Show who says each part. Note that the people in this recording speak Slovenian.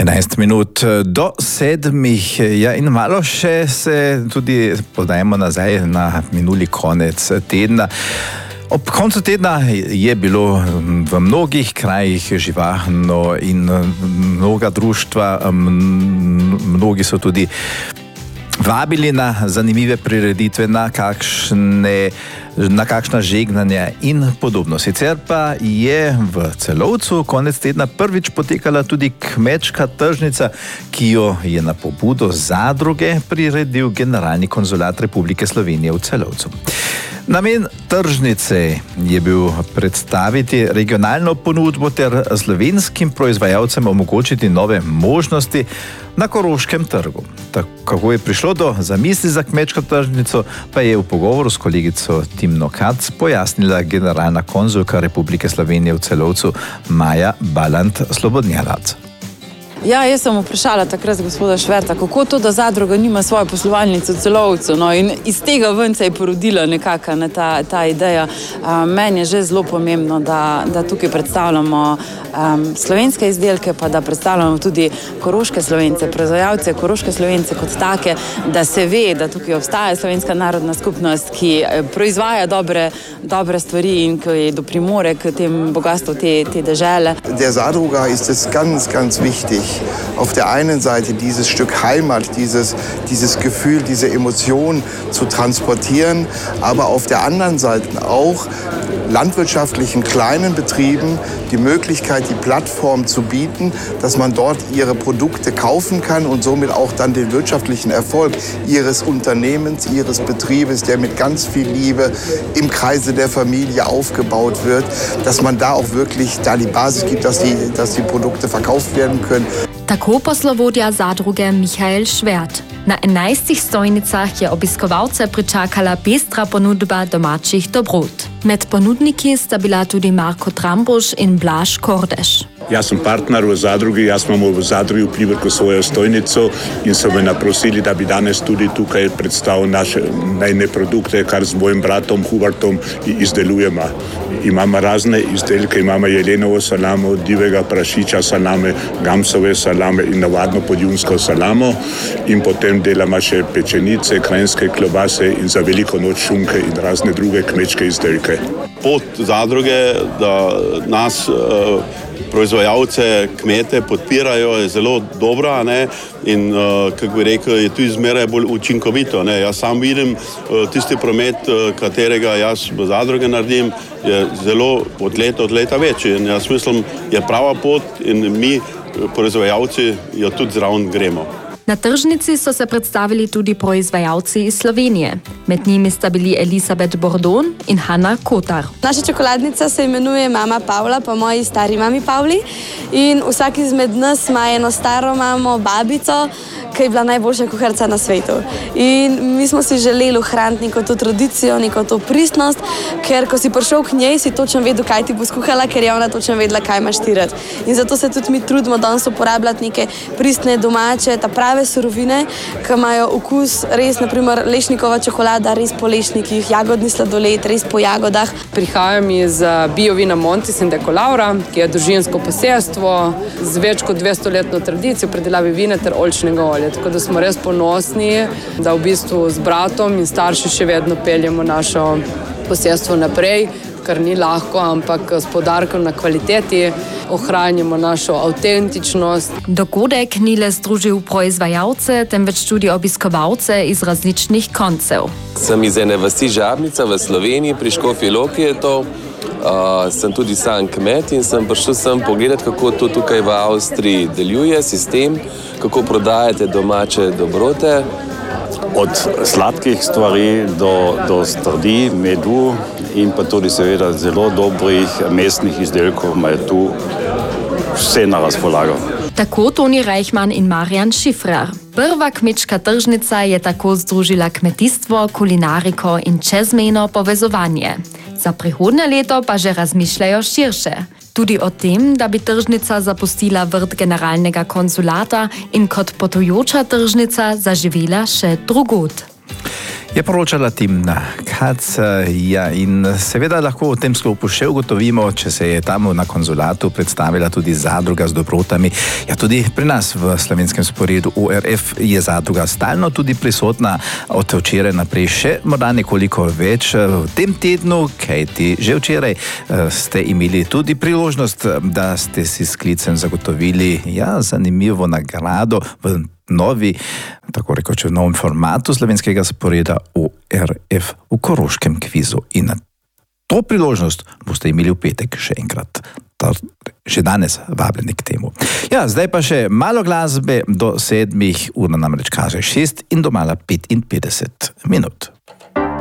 Speaker 1: 11 minut do 7. Ja, in malo še se tudi podajemo nazaj na minuli konec tedna. Ob koncu tedna je bilo v mnogih krajih živahno in mnoga društva, mnogi so tudi vabili na zanimive prireditve, na kakšna žegnanja in podobno. Sicer pa je v Celovcu konec tedna prvič potekala tudi kmečka tržnica, ki jo je na pobudo zadruge priredil Generalni konzulat Republike Slovenije v Celovcu. Namen tržnice je bil predstaviti regionalno ponudbo ter slovenskim proizvajalcem omogočiti nove možnosti na koroškem trgu. Kako je prišlo do zamisli za kmečko tržnico, pa je v pogovoru s kolegico Timno Kac pojasnila generalna konzulka Republike Slovenije v Celovcu Maja Balant-Slobodnjarac.
Speaker 2: Ja, jaz sem vprašala takrat gospoda Šverta, kako to, da zadruga nima svoje poslovalnice v Celovcu. No, in iz tega ven se je porodila nekakšna ta ideja. Meni je že zelo pomembno, da tukaj predstavljamo slovenske izdelke, pa da predstavljamo tudi koroške Slovence, proizvajalce koroške Slovence kot take, da se ve, da tukaj obstaja slovenska narodna skupnost, ki proizvaja dobre stvari in ki doprimore k tem bogatstvu te dežele.
Speaker 3: Der Zadruga ist es ganz, ganz wichtig. Auf der einen Seite dieses Stück Heimat, dieses Gefühl, diese Emotion zu transportieren, aber auf der anderen Seite auch landwirtschaftlichen kleinen Betrieben die Möglichkeit, die Plattform zu bieten, dass man dort ihre Produkte kaufen kann und somit auch dann den wirtschaftlichen Erfolg ihres Unternehmens, ihres Betriebes, der mit ganz viel Liebe im Kreise der Familie aufgebaut wird, dass man da auch wirklich die Basis gibt, dass die Produkte verkauft werden können.
Speaker 4: Tako poslovodja zadruge Michael Švert. Na 11 stojnicah je obiskovalce pričakala pestra ponudba domačih dobrot. Med ponudniki sta bila tudi Marko Trambuš in Blaž Kordeš.
Speaker 5: Jaz sem partner v zadrugi, jaz imamo v zadrugi v Pliberku svojo stojnico in so me naprosili, da bi danes tudi tukaj predstavil naše najne produkte, kar z mojim bratom Hubertom izdelujemo. Imamo razne izdelke, imamo jelenovo salamo, divjega prašiča salame, gamsove salame in navadno podjunsko salamo in potem delamo še pečenice, kranjske klobase in za veliko noč šunke in razne druge kmečke izdelke.
Speaker 6: Pot zadruge, da nas proizvajalce, kmete podpirajo, je zelo dobra, ne? In kako bi rekel, je tudi zmeraj bolj učinkovito. Ne? Jaz sam vidim tisti promet, katerega jaz v zadruge naredim, je zelo od leta večji. In jaz mislim, je prava pot in mi, proizvajalci, jo tudi zraven gremo.
Speaker 4: Na tržnici so se predstavili tudi proizvajalci iz Slovenije. Med njimi sta bili Elisabeth Bordon in Hanna Kotar.
Speaker 7: Naša čokoladnica se imenuje Mama Pavla, po moji stari mami Pavli. In vsak izmed nas ima eno staro mamo, babico, ki je bila najboljša kuharica na svetu. In mi smo si želeli ohraniti neko to tradicijo, neko to pristnost, ker ko si prišel k njej, si točno vedel, kaj ti bo skuhala, ker je ona točno vedela, kaj imaš ti rad. In zato se tudi mi trudimo danes uporabljati neke pristne, domače, ta prave surovine, ki imajo okus res, naprimer lešnikova čokolada, res po lešnikih, jagodni sladoled, res po jagodah.
Speaker 2: Prihajam iz biovina Montis in Dekolaura, ki je družinsko posestvo z več kot 200-letno tradicijo predelavi vina ter oljčnega olja. Tako da smo res ponosni, da v bistvu z bratom in starši še vedno peljemo našo posestvo naprej, kar ni lahko, ampak s poudarkom na kvaliteti ohranjamo našo avtentičnost.
Speaker 4: Dogodek ni le združil proizvajalce, temveč tudi obiskovalce iz različnih koncev.
Speaker 8: Sem iz ene vasi Žabnica v Sloveniji, pri Škofji Loki je to. Sem tudi sam kmet in sem prišel sem pogledati, kako to tukaj v Avstriji deluje sistem, kako prodajate domače dobrote.
Speaker 9: Od sladkih stvari do strdi, medu in pa tudi seveda zelo dobrih mesnih izdelkov ima tu vse na razpolago.
Speaker 4: Tako Toni Reichmann in Marjan Šifrar. Prva kmečka tržnica je tako združila kmetijstvo, kulinariko in čezmejno povezovanje. Za prihodnje leto pa že razmišljajo širše. Tudi o tem, da bi tržnica zapustila vrt generalnega konzulata in kot potujoča tržnica zaživela še drugod.
Speaker 1: Je poročala Timna Kac, ja, in seveda lahko v tem sklopu še ugotovimo, če se je tam na konzulatu predstavila tudi zadruga z dobrotami. Ja, tudi pri nas v slovenskem sporedu ORF je zadruga stalno tudi prisotna od včeraj naprej, še morda nekoliko več v tem tednu, kajti že včeraj ste imeli tudi priložnost, da ste si s klicem zagotovili zanimivo nagrado v novi, tako rekoč v novem formatu slovenskega sporeda ORF v Koroškem kvizu. In na to priložnost boste imeli v petek še enkrat. Že danes vabljeni k temu. Ja, zdaj pa še malo glasbe do 7, ura namreč kaže 6 in do mala 55 minut.